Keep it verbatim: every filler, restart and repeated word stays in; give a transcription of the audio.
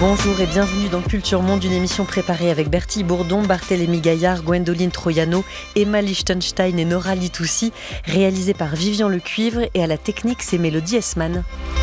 Bonjour et bienvenue dans Culture Monde, une émission préparée avec Bertie Bourdon, Barthélémy Gaillard, Gwendoline Troiano, Emma Lichtenstein et Nora Litoussi, réalisée par Vivian Lecuivre et à la technique c'est Mélodie Esman.